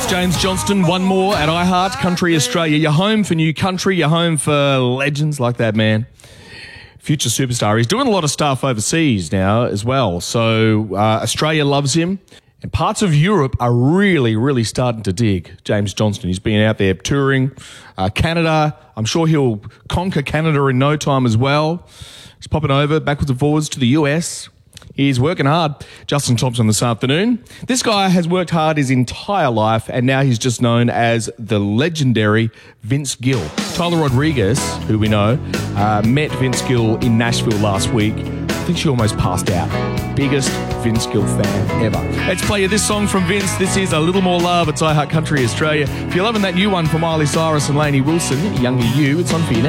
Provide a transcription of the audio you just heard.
James Johnston, one more at iHeart Country Australia. You're home for new country. You're home for legends like that man. Future superstar. He's doing a lot of stuff overseas now as well. So Australia loves him. And parts of Europe are really, really starting to dig James Johnston. He's been out there touring. Canada, I'm sure he'll conquer Canada in no time as well. He's popping over backwards and forwards to the US. He's working hard. Justin Thompson this afternoon. This guy has worked hard his entire life, and now he's just known as the legendary Vince Gill. Tyler Rodriguez, who we know, met Vince Gill in Nashville last week. I think she almost passed out. Biggest Vince Gill fan ever. Let's play you this song from Vince. This is A Little More Love. It's iHeart Country Australia. If you're loving that new one from Miley Cyrus and Lainey Wilson, Younger You, it's on for you now.